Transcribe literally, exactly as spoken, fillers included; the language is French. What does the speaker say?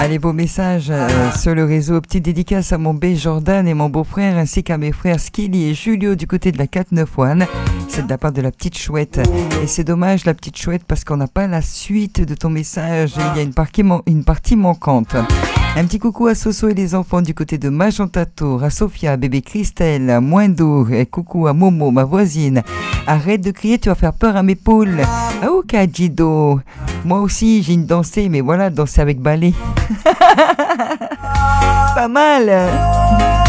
Allez, vos messages euh, sur le réseau. Petite dédicace à mon bé Jordan et mon beau-frère, ainsi qu'à mes frères Skilly et Julio du côté de la quatre neuf un. C'est de la part de la petite chouette. Et c'est dommage, la petite chouette, parce qu'on n'a pas la suite de ton message. Il y a une partie, man- une partie manquante. Un petit coucou à Soso et les enfants du côté de Magenta Tour, à Sophia, bébé Christelle, à Moindo, et coucou à Momo, ma voisine. Arrête de crier, tu vas faire peur à mes poules. Ah ok, Jido. Moi aussi, j'ai une dansée, mais voilà, danser avec balai. Pas mal.